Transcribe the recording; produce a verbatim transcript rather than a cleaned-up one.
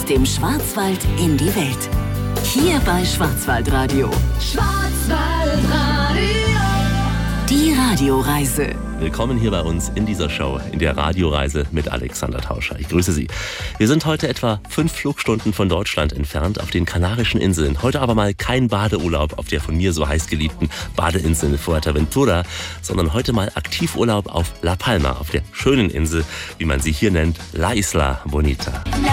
dem Schwarzwald in die Welt. Hier bei Schwarzwaldradio. Schwarzwaldradio. Die Radioreise. Willkommen hier bei uns in dieser Show, in der Radioreise mit Alexander Tauscher. Ich grüße Sie. Wir sind heute etwa fünf Flugstunden von Deutschland entfernt auf den Kanarischen Inseln. Heute aber mal kein Badeurlaub auf der von mir so heiß geliebten Badeinsel Fuerteventura, sondern heute mal Aktivurlaub auf La Palma, auf der schönen Insel, wie man sie hier nennt, La Isla Bonita.